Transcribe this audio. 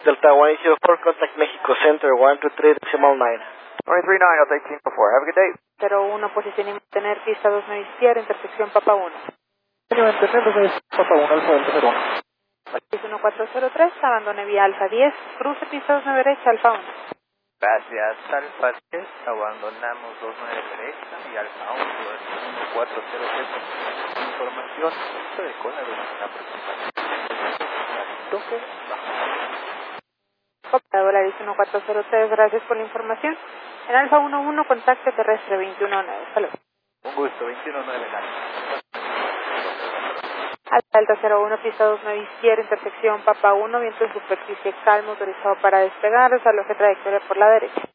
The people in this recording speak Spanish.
Delta 104, contact Mexico Center, 123.9. 23.9, I'll take Team 4. Have a good day. 01, posición y mantener, pista 29 izquierda, intersección Papa 1. Papa 1, Alfa Delta 01. 1403, abandone vía Alfa 10, cruce pista 29 derecha, Alfa 1. Gracias, Alfa 10, abandonamos 29 derecha y Alfa 1, 1403. Información, se de cola de una presentación. Toque, bajo. Operadora 1403, gracias por la información. En Alfa 11, contacto terrestre 219. Salud. Un gusto, 219 Alfa Delta 01, pista 29 izquierda, intersección Papa 1, viento en superficie calmo, autorizado para despegar, desaloje trayectoria por la derecha.